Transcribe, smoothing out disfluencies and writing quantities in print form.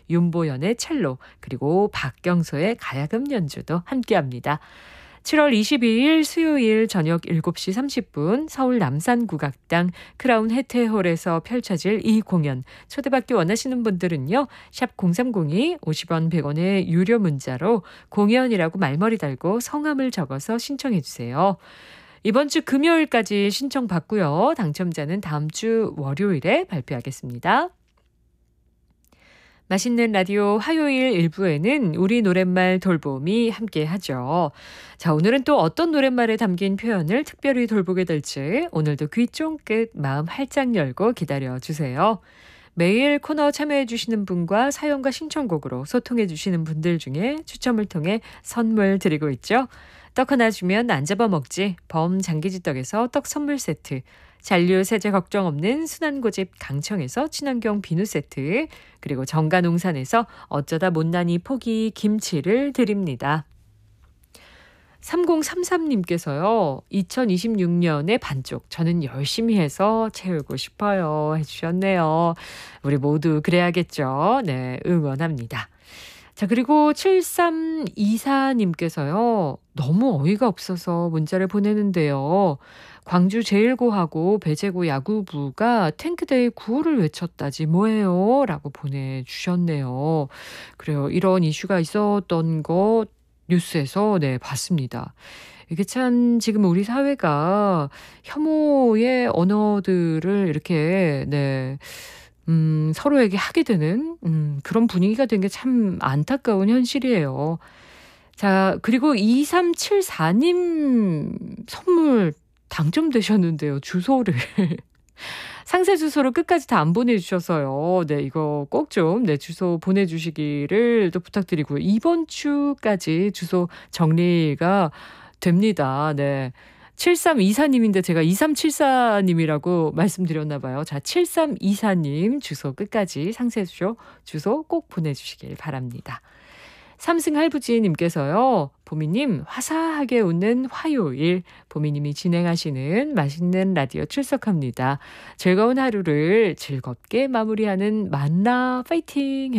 윤보연의 첼로, 그리고 박경서의 가야금 연주도 함께합니다. 7월 22일 수요일 저녁 7시 30분 서울 남산국악당 크라운 해태홀에서 펼쳐질 이 공연, 초대받기 원하시는 분들은요. 샵 0302 50원 100원의 유료 문자로 공연이라고 말머리 달고 성함을 적어서 신청해 주세요. 이번 주 금요일까지 신청받고요. 당첨자는 다음 주 월요일에 발표하겠습니다. 맛있는 라디오 화요일 1부에는 우리 노랫말 돌봄이 함께하죠. 자, 오늘은 또 어떤 노랫말에 담긴 표현을 특별히 돌보게 될지 오늘도 귀 쫑긋 마음 활짝 열고 기다려주세요. 매일 코너 참여해 주시는 분과 사연과 신청곡으로 소통해 주시는 분들 중에 추첨을 통해 선물 드리고 있죠. 떡 하나 주면 안 잡아먹지 범장기지떡에서 떡 선물 세트, 잔류 세제 걱정 없는 순환고집 강청에서 친환경 비누 세트, 그리고 정가농산에서 어쩌다 못난이 포기 김치를 드립니다. 3033님께서요. 2026년의 반쪽 저는 열심히 해서 채우고 싶어요 해주셨네요. 우리 모두 그래야겠죠. 네, 응원합니다. 자, 그리고 7324님께서요. 너무 어이가 없어서 문자를 보내는데요. 광주 제1고하고 배제고 야구부가 탱크대회 구호를 외쳤다지 뭐예요? 라고 보내주셨네요. 그래요. 이런 이슈가 있었던 거 뉴스에서 네, 봤습니다. 이게 참 지금 우리 사회가 혐오의 언어들을 이렇게 네, 서로에게 하게 되는 그런 분위기가 된 게 참 안타까운 현실이에요. 자, 그리고 2374님 선물 당첨되셨는데요. 주소를 상세 주소를 끝까지 다 안 보내주셔서요. 네, 이거 꼭 좀 네, 주소 보내주시기를 또 부탁드리고요. 이번 주까지 주소 정리가 됩니다. 네. 7324님인데 제가 2374님이라고 말씀드렸나 봐요. 자, 7324님 주소 끝까지 상세 주소 꼭 보내주시길 바랍니다. 삼승할부지님께서요. 보미님 화사하게 웃는 화요일, 보미님이 진행하시는 맛있는 라디오 출석합니다. 즐거운 하루를 즐겁게 마무리하는 만나 파이팅